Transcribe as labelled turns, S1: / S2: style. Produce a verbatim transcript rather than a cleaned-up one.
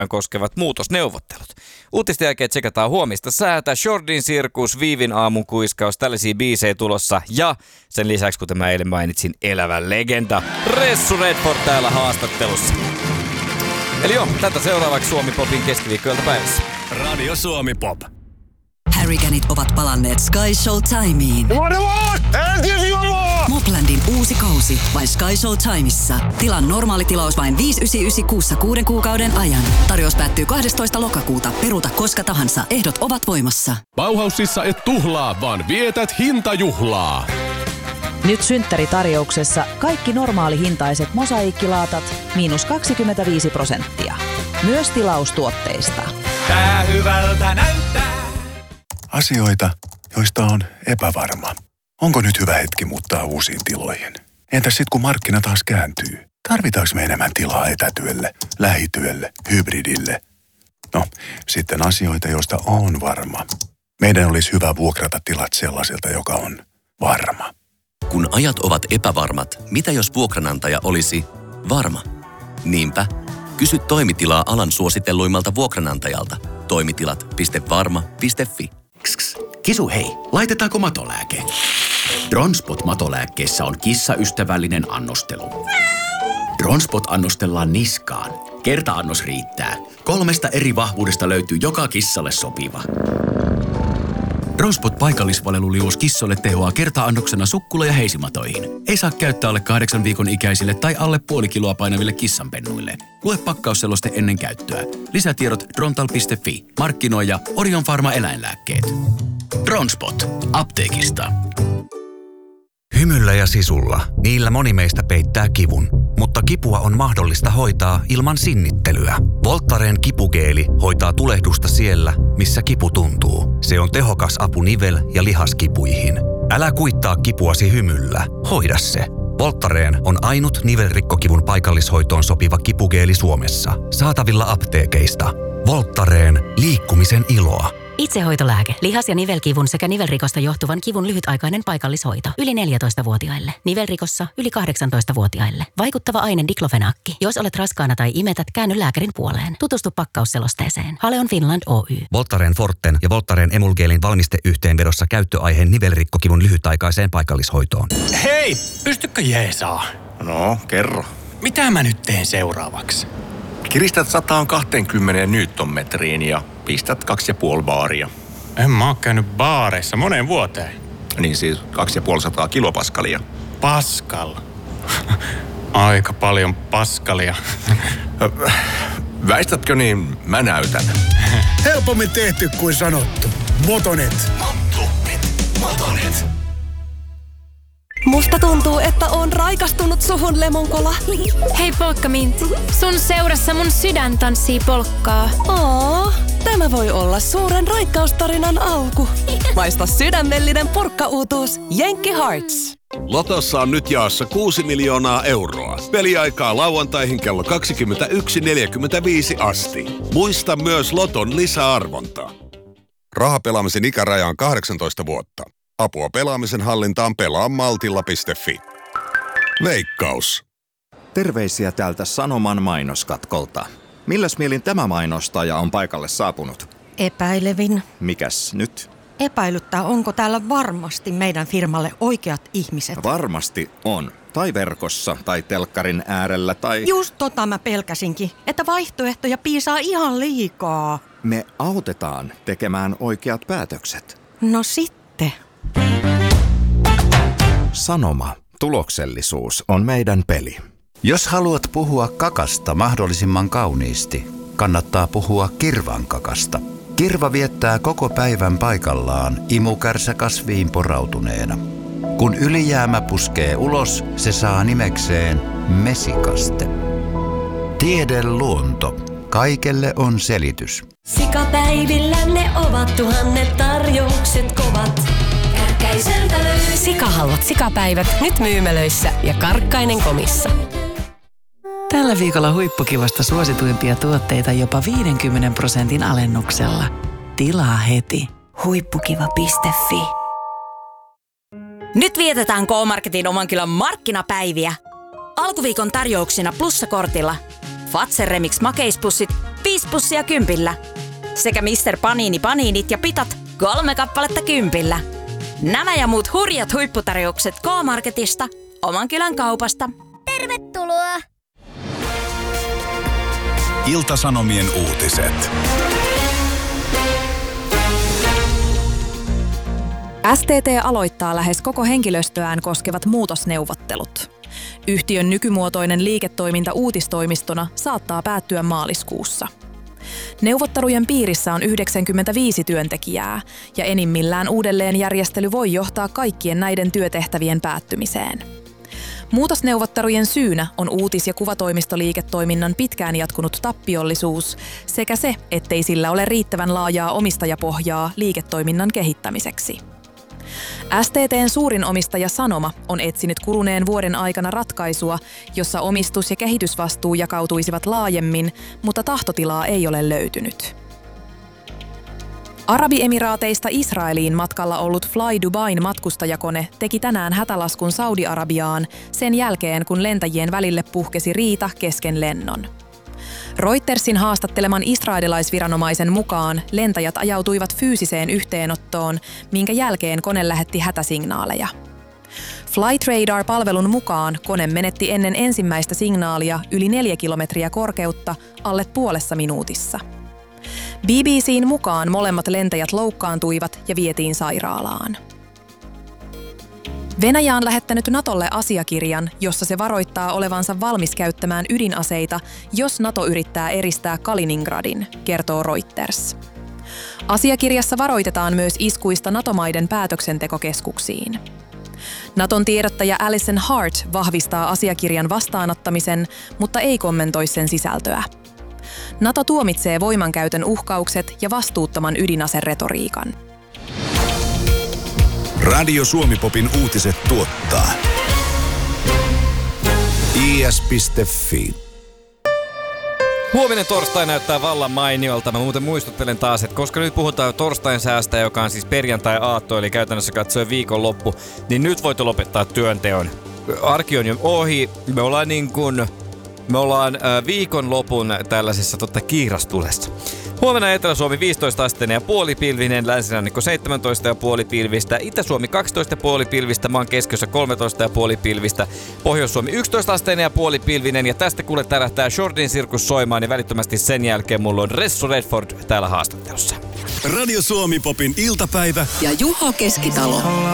S1: koskevat muutosneuvottelut. Uutisten jälkeen tsekataan huomista säätä, Shordin sirkus, Viivin aamun kuiskaus, tällaisia biisejä tulossa ja sen lisäksi, kuten mä eilen mainitsin, elävä legenda Ressu Redford täällä haastattelussa. Eli joo, tätä seuraavaksi Suomi Popin keskiviikkoilta päivässä.
S2: Radio Suomi Pop.
S3: Harrycanit ovat palanneet Sky Show Timeen. Moplandin uusi kausi vain Sky Show Timeissa. Tilan normaali tilaus vain viisi yhdeksänsataayhdeksänkymmentäyhdeksän kuussa kuuden kuukauden ajan. Tarjous päättyy kahdestoista lokakuuta. Peruuta koska tahansa. Ehdot ovat voimassa.
S2: Bauhausissa et tuhlaa, vaan vietät hintajuhlaa.
S4: Nyt synttäritarjouksessa kaikki normaalihintaiset mosaiikkilaatat miinus kaksikymmentäviisi prosenttia. Myös tilaustuotteista.
S5: Tää hyvältä näyttää.
S6: Asioita, joista on epävarma. Onko nyt hyvä hetki muuttaa uusiin tiloihin? Entäs sit kun markkina taas kääntyy? Tarvitaanko me enemmän tilaa etätyölle, lähityölle, hybridille? No, sitten asioita, joista on varma. Meidän olisi hyvä vuokrata tilat sellaiselta, joka on varma.
S7: Kun ajat ovat epävarmat, mitä jos vuokranantaja olisi varma? Niinpä, kysy toimitilaa alan suositelluimmalta vuokranantajalta. Toimitilat piste varma piste fi.
S8: Kss, Kisu hei, laitetaanko matolääke? Dronspot matolääkkeessä on kissaystävällinen annostelu. Dronspot annostellaan niskaan. Kerta-annos riittää. Kolmesta eri vahvuudesta löytyy joka kissalle sopiva. Dronspot paikallisvaleluliuos kissoille tehoaa kerta-annoksena sukkula- ja heisimatoihin. Ei saa käyttää alle kahdeksan viikon ikäisille tai alle puoli kiloa painaville kissanpennuille. Lue pakkausseloste ennen käyttöä. Lisätiedot drontal piste fi. Markkinoija Orion Pharma eläinlääkkeet. Dronspot. Apteekista.
S9: Hymyllä ja sisulla. Niillä moni meistä peittää kivun. Mutta kipua on mahdollista hoitaa ilman sinnittelyä. Voltaren kipugeeli hoitaa tulehdusta siellä, missä kipu tuntuu. Se on tehokas apu nivel- ja lihaskipuihin. Älä kuittaa kipuasi hymyllä. Hoida se. Voltaren on ainut nivelrikkokivun paikallishoitoon sopiva kipugeeli Suomessa. Saatavilla apteekeista. Voltaren. Liikkumisen iloa.
S10: Itsehoitolääke. Lihas- ja nivelkivun sekä nivelrikosta johtuvan kivun lyhytaikainen paikallishoito. Yli neljätoistavuotiaille. Nivelrikossa yli kahdeksantoistavuotiaille. Vaikuttava aine diklofenaakki. Jos olet raskaana tai imetät, käänny lääkärin puoleen. Tutustu pakkausselosteeseen. Haleon Finland Oy.
S9: Voltaren Forten ja Voltaren Emulgeelin valmisteyhteenvedossa käyttöaiheen nivelrikkokivun lyhytaikaiseen paikallishoitoon.
S5: Hei, pystykö jeesaa?
S11: No, kerro.
S5: Mitä mä nyt teen seuraavaksi?
S11: Kiristät sata kaksikymmentä newtonmetriin ja pistät kaksi ja puoli baaria.
S5: En mä oo käynyt baareissa moneen vuoteen.
S11: Niin siis kaksi ja puoli sataa kilopaskalia.
S5: Paskal. Aika paljon paskalia.
S11: Väistätkö niin, mä näytän.
S12: Helpommin tehty kuin sanottu. Motonet.
S2: Motonet. Motonet.
S13: Musta tuntuu, että on raikastunut suhun, Lemonkola.
S14: Hei Polkkamint, sun seurassa mun sydän tanssii polkkaa.
S13: Oo, tämä voi olla suuren raikkaustarinan alku. Maista sydämellinen purkkauutuus Jenkki Hearts.
S2: Lotossa on nyt jaossa kuusi miljoonaa euroa. Peliaikaa lauantaihin kello kaksikymmentäyksi neljäkymmentäviisi asti. Muista myös Loton lisäarvontaa.
S15: Rahapelaamisen ikäraja on kahdeksantoista vuotta. Apua pelaamisen hallintaan pelaa maltilla piste fi. Veikkaus.
S16: Terveisiä täältä Sanoman mainoskatkolta. Milläs mielin tämä mainostaja on paikalle saapunut?
S17: Epäilevin.
S16: Mikäs nyt?
S17: Epäilyttää, onko täällä varmasti meidän firmalle oikeat ihmiset.
S16: Varmasti on. Tai verkossa, tai telkkarin äärellä, tai...
S17: Just tota mä pelkäsinkin, että vaihtoehtoja piisaa ihan liikaa.
S16: Me autetaan tekemään oikeat päätökset.
S17: No sitten.
S16: Sanoma. Tuloksellisuus on meidän peli.
S18: Jos haluat puhua kakasta mahdollisimman kauniisti, kannattaa puhua kirvan kakasta. Kirva viettää koko päivän paikallaan imukärsä kasviin porautuneena. Kun ylijäämä puskee ulos, se saa nimekseen mesikaste. Tiede luonto. Kaikelle on selitys.
S19: Sikapäivillä ne ovat tuhannet tarjoukset kovat. Kärkkäiseltä löytyy.
S20: Sikahalvat sikapäivät nyt myymälöissä ja Karkkainen komissa.
S3: Tällä viikolla huippukivasta suosituimpia tuotteita jopa viidenkymmenen prosentin alennuksella. Tilaa heti.
S10: Huippukiva piste fi. Nyt vietetään K-Marketin oman kylän markkinapäiviä. Alkuviikon tarjouksina plussakortilla Fazer Remix makeispussit
S21: viisi pussia kympillä. Sekä mister Panini Paninit ja pitat kolme kappaletta kympillä. Nämä ja muut hurjat huipputarjoukset K-Marketista, oman kylän kaupasta.
S22: Tervetuloa!
S6: Ilta-Sanomien uutiset.
S23: S T T aloittaa lähes koko henkilöstöään koskevat muutosneuvottelut. Yhtiön nykymuotoinen liiketoiminta uutistoimistona saattaa päättyä maaliskuussa. Neuvottelujen piirissä on yhdeksänkymmentäviisi työntekijää ja enimmillään uudelleenjärjestely voi johtaa kaikkien näiden työtehtävien päättymiseen. Muutosneuvottelujen syynä on uutis- ja kuvatoimistoliiketoiminnan pitkään jatkunut tappiollisuus sekä se, ettei sillä ole riittävän laajaa omistajapohjaa liiketoiminnan kehittämiseksi. S T T:n suurin omistaja Sanoma on etsinyt kuluneen vuoden aikana ratkaisua, jossa omistus- ja kehitysvastuu jakautuisivat laajemmin, mutta tahtotilaa ei ole löytynyt. Arabiemiraateista Israeliin matkalla ollut Fly Dubain matkustajakone teki tänään hätälaskun Saudi-Arabiaan sen jälkeen, kun lentäjien välille puhkesi riita kesken lennon. Reutersin haastatteleman israelilaisviranomaisen mukaan lentäjät ajautuivat fyysiseen yhteenottoon, minkä jälkeen kone lähetti hätäsignaaleja. Flight Radar-palvelun mukaan kone menetti ennen ensimmäistä signaalia yli neljä kilometriä korkeutta alle puolessa minuutissa. B B C:n mukaan molemmat lentäjät loukkaantuivat ja vietiin sairaalaan. Venäjä on lähettänyt Natolle asiakirjan, jossa se varoittaa olevansa valmis käyttämään ydinaseita, jos Nato yrittää eristää Kaliningradin, kertoo Reuters. Asiakirjassa varoitetaan myös iskuista NATO-maiden päätöksentekokeskuksiin. Naton tiedottaja Alison Hart vahvistaa asiakirjan vastaanottamisen, mutta ei kommentoi sen sisältöä. Nato tuomitsee voimankäytön uhkaukset ja vastuuttoman ydinaseretoriikan.
S6: Radio Suomi-popin uutiset tuottaa I S piste F I.
S1: Huominen torstai näyttää vallan mainiolta. Mä muuten muistuttelen taas, että koska nyt puhutaan torstain säästä, joka on siis perjantai-aatto, eli käytännössä katsoen viikonloppu, niin nyt voitte lopettaa työnteon. Arki on jo ohi. Me ollaan niin kuin, me ollaan äh, viikonlopun tällaisessa totta kiirastulessa. Huomenna Etelä-Suomi viisitoista asteinen ja puolipilvinen, länsirannikko seitsemäntoista ja puolipilvistä, Itä-Suomi kaksitoista ja puolipilvistä, maan keskiössä kolmetoista ja puolipilvistä, Pohjois-Suomi yksitoista asteinen ja puolipilvinen ja tästä kuule tärähtää Shordin sirkus soimaan ja välittömästi sen jälkeen mulla on Ressu Redford täällä haastattelussa.
S6: Radio Suomi-popin iltapäivä
S3: ja Juho Keskitalo.